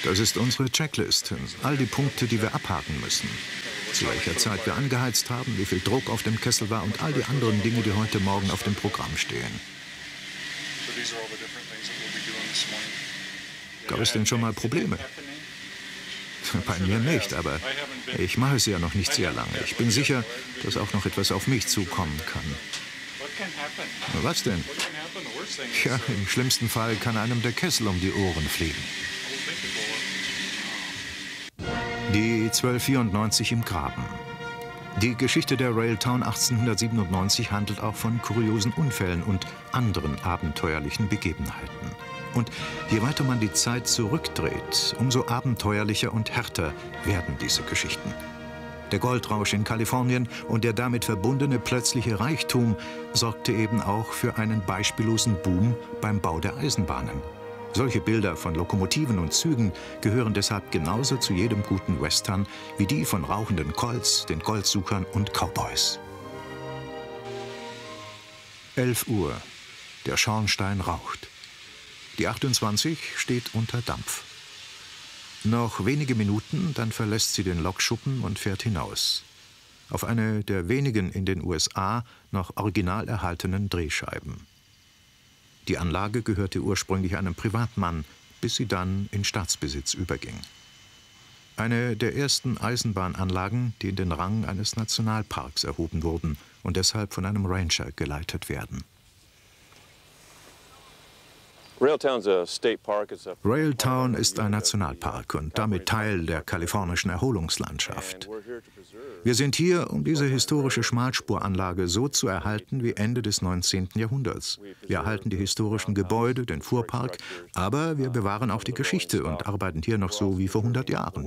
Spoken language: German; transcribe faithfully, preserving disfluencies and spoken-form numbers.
Das ist unsere Checklist. All die Punkte, die wir abhaken müssen. Zu welcher Zeit wir angeheizt haben, wie viel Druck auf dem Kessel war und all die anderen Dinge, die heute Morgen auf dem Programm stehen. Gab es denn schon mal Probleme? Bei mir nicht, aber ich mache es ja noch nicht sehr lange. Ich bin sicher, dass auch noch etwas auf mich zukommen kann. Was denn? Ja, im schlimmsten Fall kann einem der Kessel um die Ohren fliegen. Die zwölfhundertvierundneunzig im Graben. Die Geschichte der Railtown achtzehnhundertsiebenundneunzig handelt auch von kuriosen Unfällen und anderen abenteuerlichen Begebenheiten. Und je weiter man die Zeit zurückdreht, umso abenteuerlicher und härter werden diese Geschichten. Der Goldrausch in Kalifornien und der damit verbundene plötzliche Reichtum sorgte eben auch für einen beispiellosen Boom beim Bau der Eisenbahnen. Solche Bilder von Lokomotiven und Zügen gehören deshalb genauso zu jedem guten Western wie die von rauchenden Colts, den Goldsuchern und Cowboys. elf Uhr. Der Schornstein raucht. Die achtundzwanzig steht unter Dampf. Noch wenige Minuten, dann verlässt sie den Lokschuppen und fährt hinaus. Auf eine der wenigen in den U S A noch original erhaltenen Drehscheiben. Die Anlage gehörte ursprünglich einem Privatmann, bis sie dann in Staatsbesitz überging. Eine der ersten Eisenbahnanlagen, die in den Rang eines Nationalparks erhoben wurden und deshalb von einem Ranger geleitet werden. Railtown ist ein Nationalpark und damit Teil der kalifornischen Erholungslandschaft. Wir sind hier, um diese historische Schmalspuranlage so zu erhalten wie Ende des neunzehnten Jahrhunderts. Wir erhalten die historischen Gebäude, den Fuhrpark, aber wir bewahren auch die Geschichte und arbeiten hier noch so wie vor hundert Jahren.